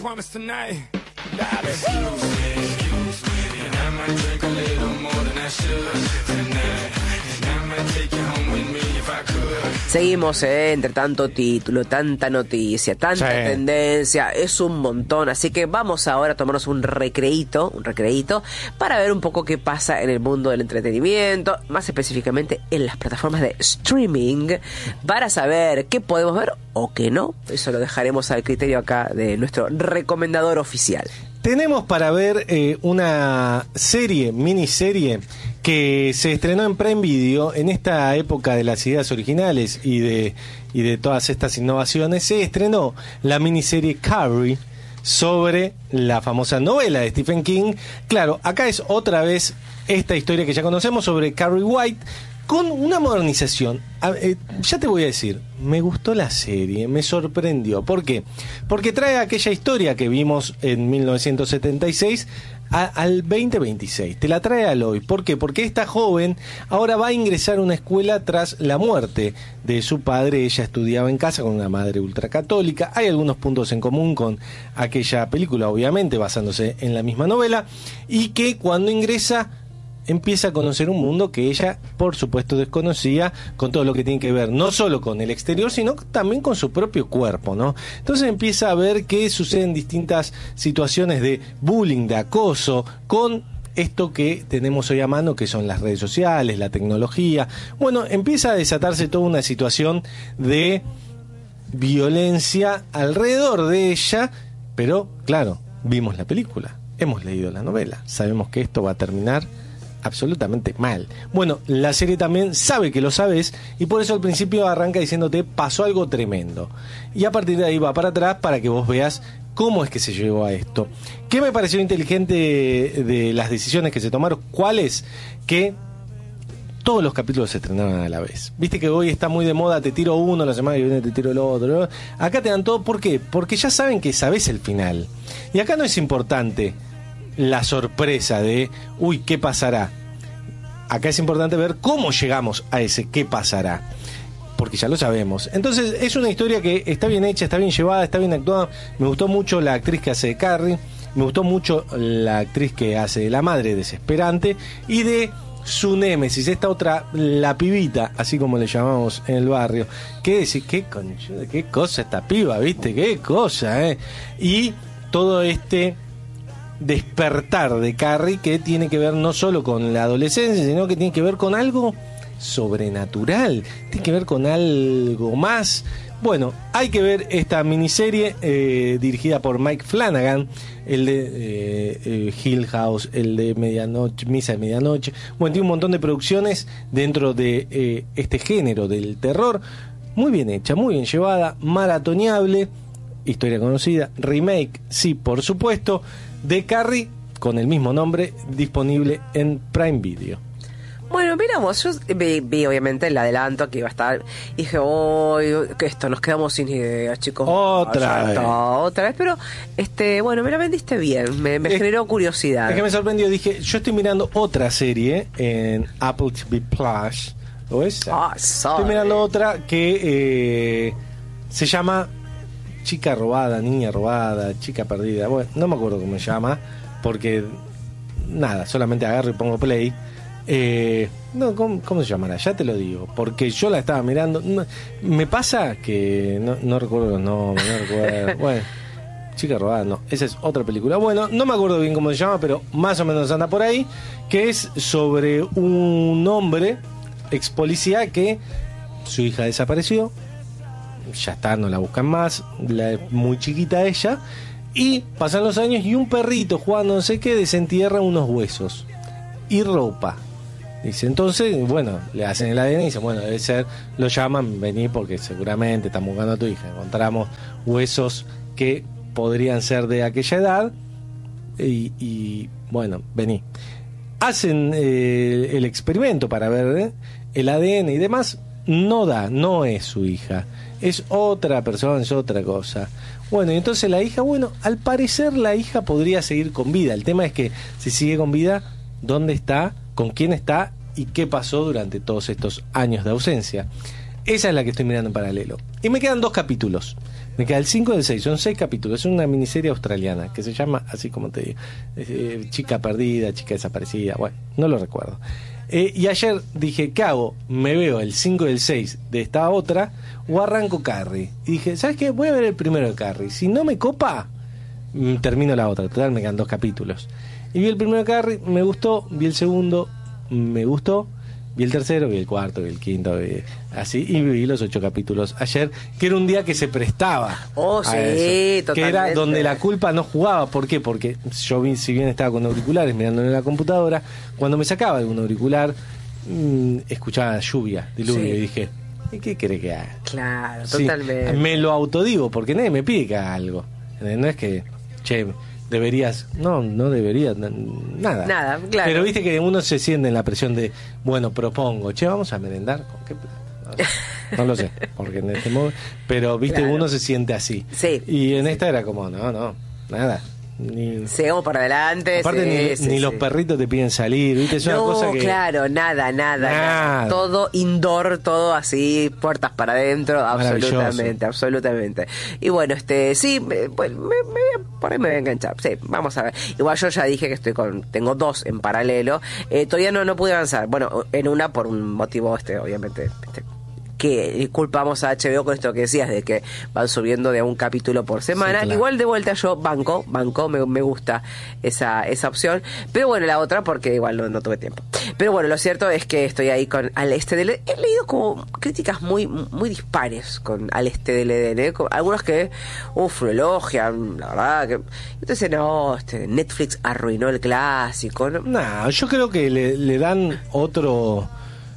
promise tonight, darling. Excuse me, and I might drink a little more than I should tonight. And I might take you home with me if I could. Seguimos, entre tanto título, tanta noticia, tanta tendencia, es un montón, así que vamos ahora a tomarnos un recreíto, para ver un poco qué pasa en el mundo del entretenimiento, más específicamente en las plataformas de streaming, para saber qué podemos ver o qué no. Eso lo dejaremos al criterio acá de nuestro recomendador oficial. Tenemos para ver una miniserie que se estrenó en Prime Video en esta época de las ideas originales y de todas estas innovaciones. Se estrenó la miniserie Carrie sobre la famosa novela de Stephen King. Claro, acá es otra vez esta historia que ya conocemos sobre Carrie White, con una modernización. Ya te voy a decir, me gustó la serie, me sorprendió. ¿Por qué? Porque trae aquella historia que vimos en 1976 al 2026. Te la trae al hoy. ¿Por qué? Porque esta joven ahora va a ingresar a una escuela tras la muerte de su padre. Ella estudiaba en casa con una madre ultracatólica. Hay algunos puntos en común con aquella película, obviamente, basándose en la misma novela. Y que cuando ingresa empieza a conocer un mundo que ella, por supuesto, desconocía, con todo lo que tiene que ver no solo con el exterior, sino también con su propio cuerpo, ¿no? Entonces empieza a ver que suceden distintas situaciones de bullying, de acoso, con esto que tenemos hoy a mano, que son las redes sociales, la tecnología. Bueno, empieza a desatarse toda una situación de violencia alrededor de ella, pero, claro, vimos la película, hemos leído la novela, sabemos que esto va a terminar absolutamente mal. Bueno, la serie también sabe que lo sabes y por eso al principio arranca diciéndote pasó algo tremendo y a partir de ahí va para atrás para que vos veas cómo es que se llegó a esto. ¿Qué me pareció inteligente de las decisiones que se tomaron? ¿Cuál es? Que todos los capítulos se estrenaron a la vez. Viste que hoy está muy de moda, te tiro uno, la semana que viene te tiro el otro, ¿no? Acá te dan todo. ¿Por qué? Porque ya saben que sabés el final y acá no es importante la sorpresa de, uy, ¿qué pasará? Acá es importante ver cómo llegamos a ese qué pasará, porque ya lo sabemos. Entonces es una historia que está bien hecha, está bien llevada, está bien actuada. Me gustó mucho la actriz que hace de Carrie, me gustó mucho la actriz que hace de la madre desesperante y de su némesis, esta otra, la pibita, así como le llamamos en el barrio. ¿Qué decir? ¿Qué cosa esta piba? ¿Viste? ¿Qué cosa? Y todo este despertar de Carrie que tiene que ver no solo con la adolescencia, sino que tiene que ver con algo sobrenatural, tiene que ver con algo más. Bueno, hay que ver esta miniserie dirigida por Mike Flanagan, el de Hill House, el de Misa de Medianoche. Bueno, tiene un montón de producciones dentro de este género del terror. Muy bien hecha, muy bien llevada, maratoneable, historia conocida, remake, sí, por supuesto, de Carrie, con el mismo nombre, disponible en Prime Video. Bueno, miramos, yo vi obviamente el adelanto que iba a estar y dije, que esto, nos quedamos sin ideas, chicos. Otra vez, pero bueno, me la vendiste bien, me generó curiosidad. Es que me sorprendió, dije, yo estoy mirando otra serie en Apple TV Plus, ¿o esa? Estoy mirando otra que se llama Chica robada, niña robada, chica perdida. Bueno, no me acuerdo cómo se llama, porque nada, solamente agarro y pongo play. No, ¿cómo se llamará? Ya te lo digo, porque yo la estaba mirando. No, me pasa que no recuerdo los nombres, no recuerdo. Bueno, Chica robada, no, esa es otra película. Bueno, no me acuerdo bien cómo se llama, pero más o menos anda por ahí, que es sobre un hombre ex policía que su hija desapareció. Ya está, no la buscan más, muy chiquita ella, y pasan los años y un perrito jugando no sé qué desentierra unos huesos y ropa. Dice, entonces, bueno, le hacen el ADN y dicen, bueno, debe ser, lo llaman, vení porque seguramente están buscando a tu hija, encontramos huesos que podrían ser de aquella edad y bueno, vení. Hacen el experimento para ver el ADN y demás, no es su hija. Es otra persona, es otra cosa. Bueno, y entonces la hija, bueno, al parecer la hija podría seguir con vida. El tema es que si sigue con vida, ¿dónde está? ¿Con quién está? ¿Y qué pasó durante todos estos años de ausencia? Esa es la que estoy mirando en paralelo. Y me quedan 2 capítulos. Me queda el 5 del 6, son 6 capítulos. Es una miniserie australiana que se llama, así como te digo, Chica Perdida, Chica Desaparecida. Bueno, no lo recuerdo. Y ayer dije, ¿qué hago? ¿Me veo el 5 del 6 de esta otra o arranco Carrie? Y dije, ¿sabes qué? Voy a ver el primero de Carrie. Si no me copa, termino la otra. Total, me quedan 2 capítulos. Y vi el primero de Carrie, me gustó. Vi el segundo, me gustó. Vi el tercero, vi el cuarto, vi el quinto, así, y vi los 8 capítulos ayer, que era un día que se prestaba. Oh, sí, eso, totalmente. que era donde la culpa no jugaba. ¿Por qué? Porque yo, si bien estaba con auriculares mirándolo en la computadora, cuando me sacaba algún auricular, escuchaba lluvia, diluvio, Sí. y dije, ¿y qué quiere que haga? Claro, Sí, totalmente. me lo autodigo, porque nadie me pide que haga algo. No es que, che, deberías, no deberías, nada. Nada, claro. Pero viste que uno se siente en la presión de, bueno, propongo, che, vamos a merendar, ¿con qué? No lo sé, porque en este modo, pero viste, Claro. uno se siente así. Sí. Y en esta era como, no, nada. Ni, Sigamos para adelante. aparte sí, ni sí, los sí. perritos te piden salir, viste, es una No, cosa que... claro, nada. Todo indoor, todo así, puertas para adentro, Maravilloso. absolutamente. Y bueno, sí, por ahí me voy a enganchar. Sí, vamos a ver. Igual yo ya dije que tengo 2 en paralelo. Todavía no pude avanzar. Bueno, en una por un motivo, obviamente, que culpamos a HBO con esto que decías de que van subiendo de un capítulo por semana. Sí, claro. Igual de vuelta yo banco, me gusta esa opción, pero bueno, la otra porque igual no tuve tiempo. Pero bueno, lo cierto es que estoy ahí con Al Este del Edén. He leído como críticas muy dispares con Al Este del Edén, ¿eh? Algunos que lo elogian, la verdad, que entonces no, Netflix arruinó el clásico, ¿no? No, yo creo que le dan otro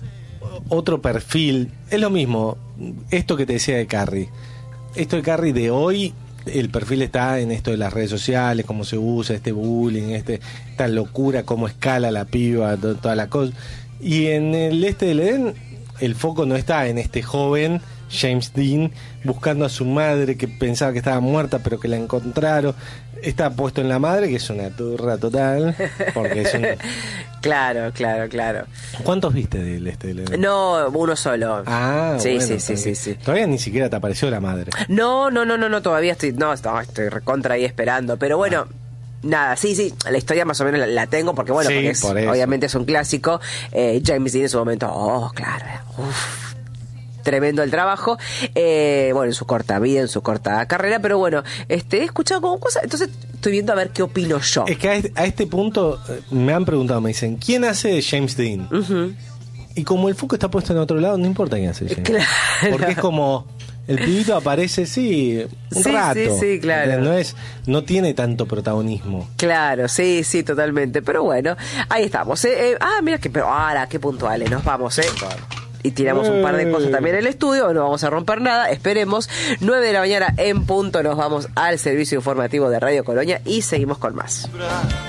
perfil. Es lo mismo, esto que te decía de Carrie. Esto de Carrie de hoy, el perfil está en esto de las redes sociales, cómo se usa, este bullying, esta locura, cómo escala la piba, toda la cosa. Y en el Este del Edén, el foco no está en este joven James Dean buscando a su madre que pensaba que estaba muerta pero que la encontraron. Está puesto en la madre, que es una turra total, porque es un... Claro. ¿Cuántos viste del Este del Edén? No, uno solo. Ah, sí, bueno, sí. Todavía ni siquiera te apareció la madre. No, todavía estoy recontra ahí esperando, pero bueno, nada, sí, la historia más o menos la tengo, porque bueno, Sí, porque por eso. obviamente es un clásico. James Dean en su momento, claro, tremendo el trabajo, bueno, en su corta vida, en su corta carrera, pero bueno, he escuchado como cosas, entonces estoy viendo a ver qué opino yo. Es que a este punto me han preguntado, me dicen, ¿quién hace de James Dean? Ujú. Y como el foco está puesto en otro lado, no importa quién hace de James Dean. Claro. Porque es como, el pibito aparece, un Sí, rato. sí, claro. No tiene tanto protagonismo. Claro, sí, totalmente. Pero bueno, ahí estamos. Mira qué puntuales, nos vamos, y tiramos un par de cosas también en el estudio, no vamos a romper nada, esperemos. 9 de la mañana en punto, nos vamos al servicio informativo de Radio Colonia y seguimos con más.